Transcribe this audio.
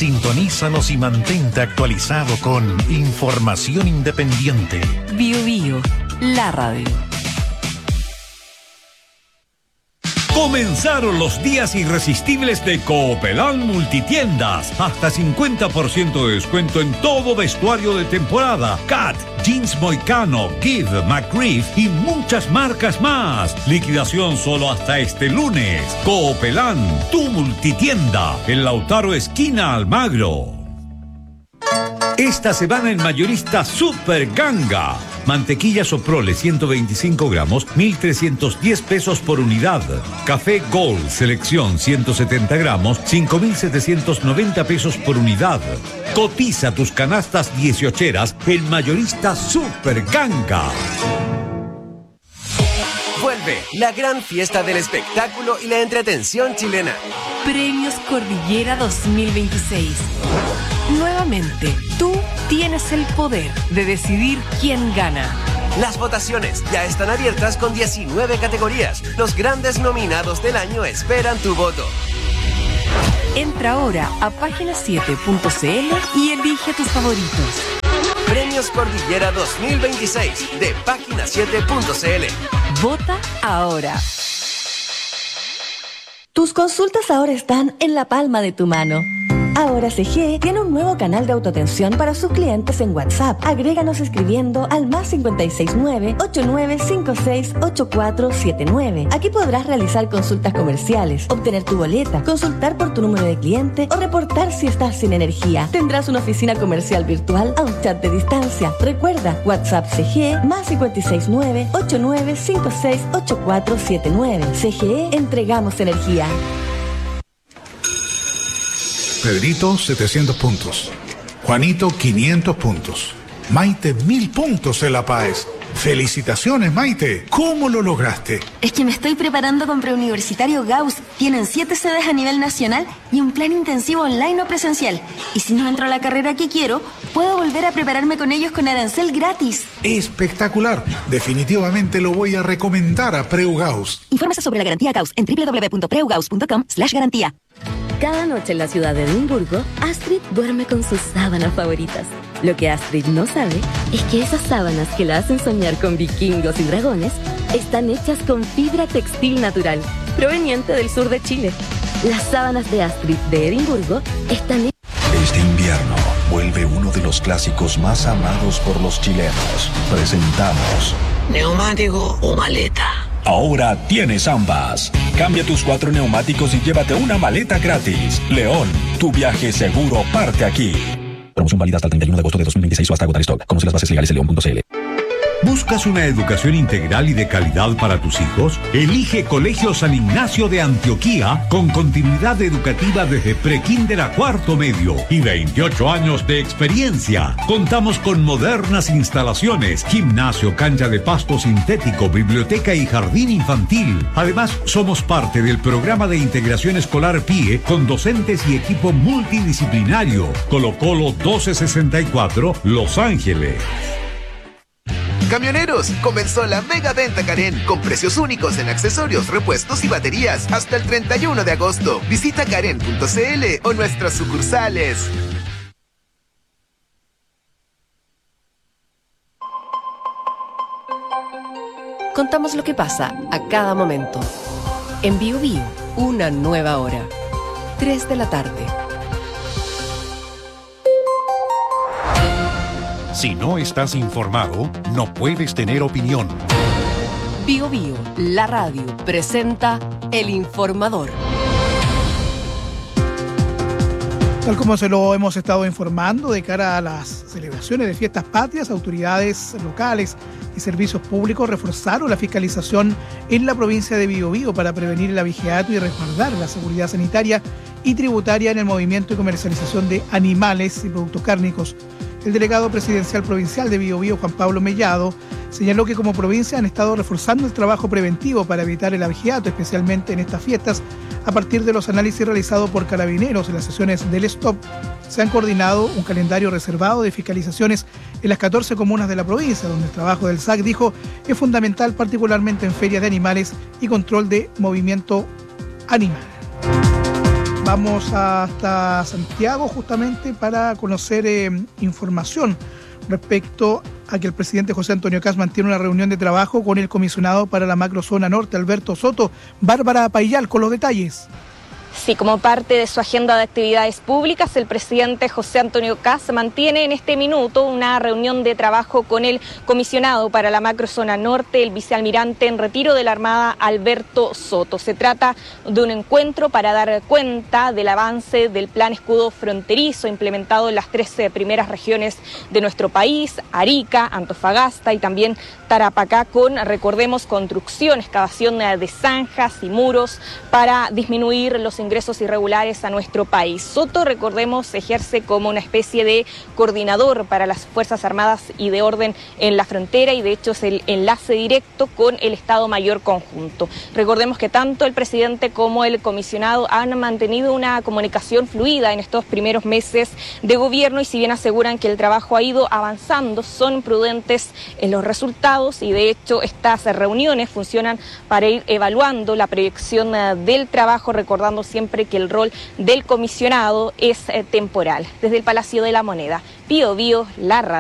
Sintonízanos y mantente actualizado con información independiente. Bio Bio, la radio. Comenzaron los días irresistibles de Coopelán Multitiendas. Hasta 50% de descuento en todo vestuario de temporada. Cat, Jeans Moicano, Give, McGriff y muchas marcas más. Liquidación solo hasta este lunes. Coopelán, tu multitienda. En Lautaro, esquina Almagro. Esta semana en Mayorista Super Ganga. Mantequilla Soprole 125 gramos, 1,310 pesos por unidad. Café Gold Selección 170 gramos, 5,790 pesos por unidad. Cotiza tus canastas 18eras en Mayorista Super Ganga. Vuelve la gran fiesta del espectáculo y la entretención chilena. Premios Cordillera 2026. Nuevamente, tú tienes el poder de decidir quién gana. Las votaciones ya están abiertas con 19 categorías. Los grandes nominados del año esperan tu voto. Entra ahora a página7.cl y elige tus favoritos. Premios Cordillera 2026 de página7.cl. Vota ahora. Tus consultas ahora están en la palma de tu mano. Ahora CGE tiene un nuevo canal de autoatención para sus clientes en WhatsApp. Agréganos escribiendo al +569 8956 8479. Aquí podrás realizar consultas comerciales, obtener tu boleta, consultar por tu número de cliente o reportar si estás sin energía. Tendrás una oficina comercial virtual a un chat de distancia. Recuerda, WhatsApp CGE +569 8956 8479. CGE, entregamos energía. Pedrito, 700 puntos. Juanito, 500 puntos. Maite, 1,000 puntos en La Paz. ¡Felicitaciones, Maite! ¿Cómo lo lograste? Es que me estoy preparando con Preuniversitario Gauss. Tienen 7 sedes a nivel nacional y un plan intensivo online o presencial. Y si no entro a la carrera que quiero, puedo volver a prepararme con ellos con arancel gratis. ¡Espectacular! Definitivamente lo voy a recomendar a Preu Gauss. Infórmese sobre la garantía Gauss en www.preugauss.com/garantía. Cada noche en la ciudad de Edimburgo, Astrid duerme con sus sábanas favoritas. Lo que Astrid no sabe es que esas sábanas que la hacen soñar con vikingos y dragones están hechas con fibra textil natural, proveniente del sur de Chile. Las sábanas de Astrid de Edimburgo están hechas... Este invierno vuelve uno de los clásicos más amados por los chilenos. Presentamos... ¿neumático o maleta? Ahora tienes ambas. Cambia tus 4 neumáticos y llévate una maleta gratis. León, tu viaje seguro parte aquí. Promoción válida hasta el 31 de agosto de 2026 o hasta agotar stock. Conoce las bases legales en leon.cl. ¿Buscas una educación integral y de calidad para tus hijos? Elige Colegio San Ignacio de Antioquía con continuidad educativa desde prekinder a cuarto medio y 28 años de experiencia. Contamos con modernas instalaciones, gimnasio, cancha de pasto sintético, biblioteca y jardín infantil. Además, somos parte del programa de integración escolar PIE con docentes y equipo multidisciplinario. Colo Colo 1264, Los Ángeles. Camioneros, comenzó la mega venta Karen con precios únicos en accesorios, repuestos y baterías hasta el 31 de agosto. Visita karen.cl o nuestras sucursales. Contamos lo que pasa a cada momento. En Bio Bio, una nueva hora. 3 de la tarde. Si no estás informado, no puedes tener opinión. Bio Bio, la radio, presenta El Informador. Tal como se lo hemos estado informando, de cara a las celebraciones de fiestas patrias, autoridades locales y servicios públicos reforzaron la fiscalización en la provincia de Biobío para prevenir el abigeato y resguardar la seguridad sanitaria y tributaria en el movimiento y comercialización de animales y productos cárnicos. El delegado presidencial provincial de Biobío, Juan Pablo Mellado, señaló que como provincia han estado reforzando el trabajo preventivo para evitar el abigeato, especialmente en estas fiestas. A partir de los análisis realizados por Carabineros en las sesiones del STOP, se han coordinado un calendario reservado de fiscalizaciones en las 14 comunas de la provincia, donde el trabajo del SAC, dijo, es fundamental, particularmente en ferias de animales y control de movimiento animal. Vamos hasta Santiago justamente para conocer información respecto a que el presidente José Antonio Kast mantiene una reunión de trabajo con el comisionado para la macrozona norte, Alberto Soto. Bárbara Payal con los detalles. Sí, como parte de su agenda de actividades públicas, el presidente José Antonio Kast mantiene en este minuto una reunión de trabajo con el comisionado para la macrozona norte, el vicealmirante en retiro de la Armada, Alberto Soto. Se trata de un encuentro para dar cuenta del avance del plan escudo fronterizo implementado en las 13 primeras regiones de nuestro país, Arica, Antofagasta y también Tarapacá, con, recordemos, construcción, excavación de zanjas y muros para disminuir los ingresos irregulares a nuestro país. Soto, recordemos, ejerce como una especie de coordinador para las Fuerzas Armadas y de Orden en la frontera y de hecho es el enlace directo con el Estado Mayor Conjunto. Recordemos que tanto el presidente como el comisionado han mantenido una comunicación fluida en estos primeros meses de gobierno y si bien aseguran que el trabajo ha ido avanzando, son prudentes en los resultados y de hecho estas reuniones funcionan para ir evaluando la proyección del trabajo, recordando siempre que el rol del comisionado es temporal. Desde el Palacio de la Moneda, Bío Bío, la radio.